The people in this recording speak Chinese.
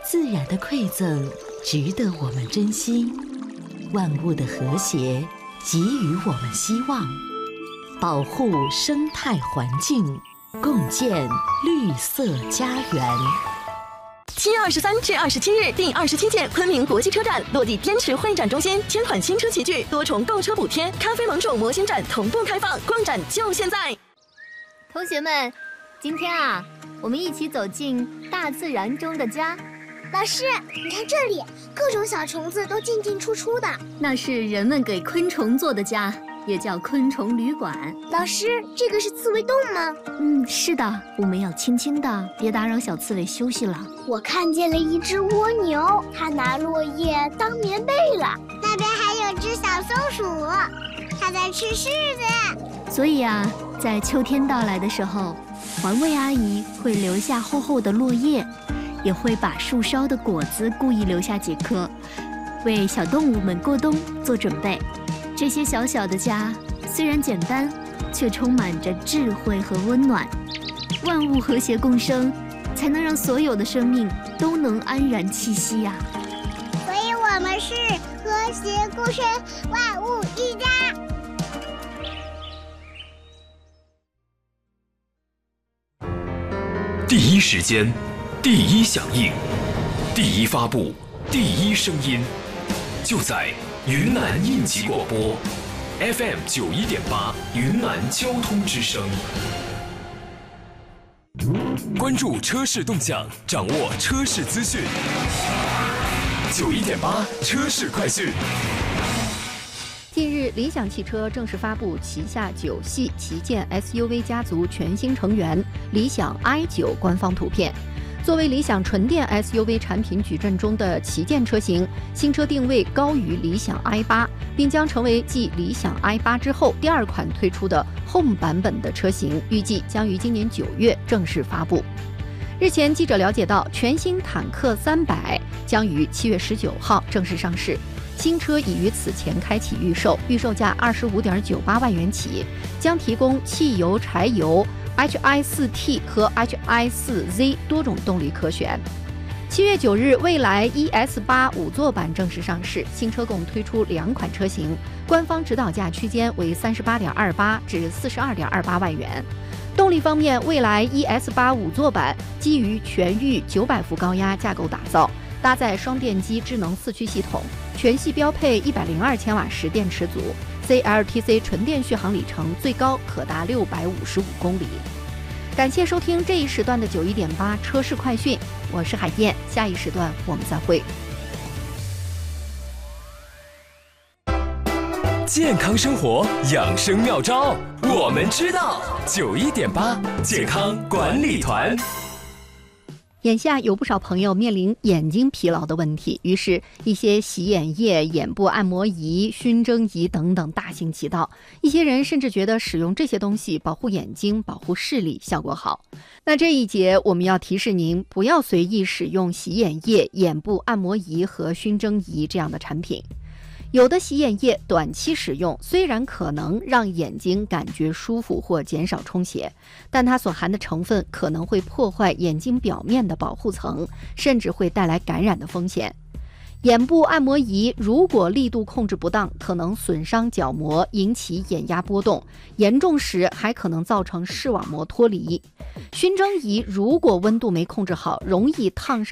自然的馈赠值得我们珍惜，万物的和谐给予我们希望，保护生态环境，共建绿色家园。 7月23至27日，第27届昆明国际车展落地滇池会展中心，天款新车齐聚，多重购车补贴，咖啡盟主模型展同步开放，逛展就现在！ 同学们，今天啊，我们一起走进大自然中的家。 老师，你看这里，各种小虫子都进进出出的， 那是人们给昆虫做的家，也叫昆虫旅馆。 老师，这个是刺猬洞吗？ 是的，我们要轻轻的，别打扰小刺猬休息了。 我看见了一只蜗牛，它拿落叶当棉被了。那边还有只小松鼠，它在吃柿子。 所以啊，在秋天到来的时候，环卫阿姨会留下厚厚的落叶，也会把树梢的果子故意留下几颗，为小动物们过冬做准备。这些小小的家虽然简单，却充满着智慧和温暖。万物和谐共生，才能让所有的生命都能安然栖息呀。 所以我们是和谐共生，万物一家。 第一时间，第一响应，第一发布，第一声音，就在云南应急广播 FM 91.8云南交通之声。关注车市动向，掌握车市资讯。91.8车市快讯。 近日，理想汽车正式发布旗下9系旗舰 SUV 家族全新成员理想 i9 官方图片。作为理想纯电 SUV 产品矩阵中的旗舰车型，新车定位高于理想 i8， 并将成为继理想 i8 之后第2款推出的 Home 版本的车型，预计将于今年9月正式发布。日前，记者了解到，全新坦克300将于7月19号正式上市。新车已于此前开启预售，预售价25.98万元起，将提供汽油、柴油、HI4T 和 HI4Z 多种动力可选。7月9日，蔚来 ES8 5座版正式上市，新车共推出2款车型，官方指导价区间为38.28至42.28万元。动力方面，蔚来 ES8 5座版基于全域900伏高压架构打造，搭载双电机智能4驱系统，全系标配102千瓦时电池组， CLTC 纯电续航里程最高可达655公里。感谢收听这一时段的91.8车市快讯，我是海燕，下一时段我们再会。 健康生活养生妙招，我们知道。91.8健康管理团。 眼下有不少朋友面临眼睛疲劳的问题，于是一些洗眼液、眼部按摩仪、熏蒸仪等等大行其道。一些人甚至觉得使用这些东西保护眼睛、保护视力效果好。那这一节我们要提示您，不要随意使用洗眼液、眼部按摩仪和熏蒸仪这样的产品。有的洗眼液短期使用虽然可能让眼睛感觉舒服或减少充血，但它所含的成分可能会破坏眼睛表面的保护层，甚至会带来感染的风险。眼部按摩仪如果力度控制不当，可能损伤角膜，引起眼压波动，严重时还可能造成视网膜脱离。熏蒸仪如果温度没控制好，容易烫伤